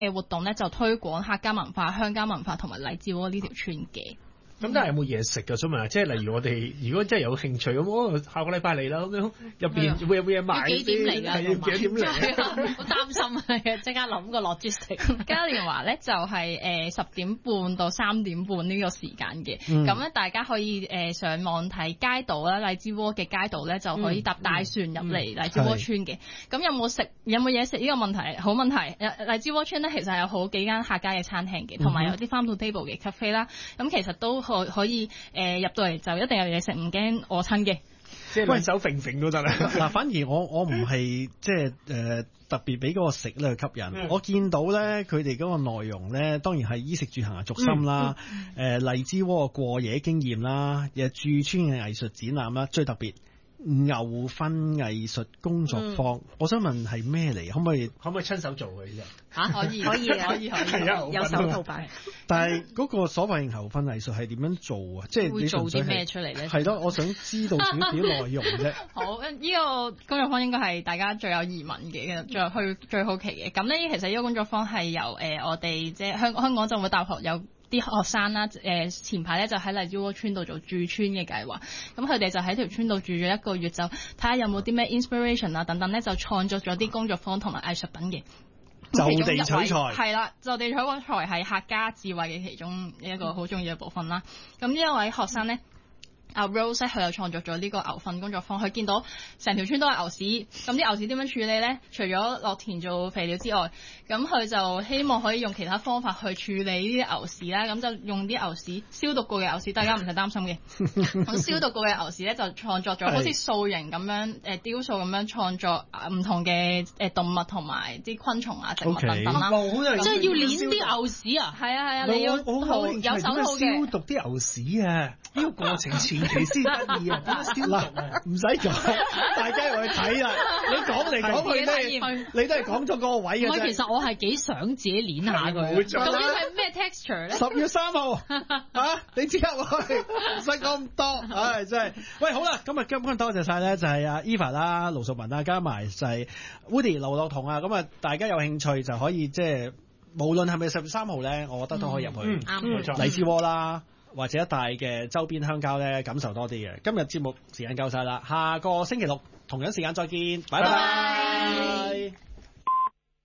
活動咧，就推廣客家文化、鄉郊文化同埋荔枝窩呢條村嘅。 咁但係有冇嘢食㗎？想問下，即係例如我哋如果真係有興趣咁，我下個禮拜嚟啦，咁樣入邊會有冇嘢賣先？ 幾點嚟㗎？ 幾點嚟？ 好擔心啊！即刻諗個logistic。 嘉年華咧就係10點半到3點半呢個時間嘅，咁咧大家可以上網睇街道啦，荔枝窩嘅街道咧就可以搭大船入嚟荔枝窩村嘅。咁有冇嘢食呢個問題？好問題。荔枝窩村咧其實有好幾間客家嘅餐廳嘅，同埋有啲 farm to table 嘅 cafe 啦。咁其實都可以入到嚟就一定有嘢食，唔驚餓親嘅。 即係兩手揈揈都得啦。 嗱，反而我唔係即係特別俾嗰個食咧去吸引。我見到咧佢哋嗰個內容咧，當然係衣食住行係軸心啦。荔枝窩嘅過夜經驗啦，駐村嘅藝術展覽啦，最特別牛糞藝術工作坊。我想問係咩嚟？可唔可以親手做嘅啫？ 可以係啊，有手套擺。 但係嗰個所謂牛糞藝術係點樣做啊？即係會做啲咩出嚟咧？ 係咯，我想知道少少內容啫。 好，呢個工作坊應該係大家最有疑問嘅，最好奇嘅。咁咧，其實呢個工作坊係由我哋即係香港浸會大學有啲學生啦，前排咧就喺荔枝窩村度做駐村嘅計劃，咁佢哋就喺條村度住咗1個月，就睇下有冇啲咩 inspiration 啊等等咧，就創作咗啲工作坊同埋藝術品嘅。 就地取材係啦，就地取材係客家智慧嘅其中一個好重要嘅部分啦。咁呢一位學生咧，阿 Rose 佢又創作咗呢個牛糞工作坊，佢見到成條村都係牛屎，咁啲牛屎點樣處理咧？除咗落田做肥料之外，咁佢就希望可以用其他方法去處理呢啲牛屎啦。咁就用啲牛屎消毒過嘅牛屎，大家唔使擔心嘅。咁消毒過嘅牛屎咧，就創作咗好似塑形咁樣，雕塑咁樣創作唔同嘅動物同埋啲昆蟲啊、植物等等啦。 即係要攣啲牛屎啊！ 係啊，你要有手套嘅消毒啲牛屎啊！呢個過程前期先得意啊！點消毒啊？ 唔使講，大家入去睇啦。你講嚟講去你都係講咗嗰個位嘅啫。 其實我係幾想自己攣下佢。 究竟係咩 texture 咧 ？10月3號你即刻去，唔使講咁多。唉，真係。喂，好啦，今日多謝晒咧，就係阿 Eva 啦、盧淑文啦，加埋就係 Woody 劉樂彤啊。咁啊，大家有興趣就可以即係，無論係咪10月3號咧，我覺得都可以入去。 冇錯。 荔枝窩啦。或者一帶嘅周邊鄉郊咧，感受多啲嘅。今日節目時間夠晒啦，下個星期六同樣時間再見，拜拜。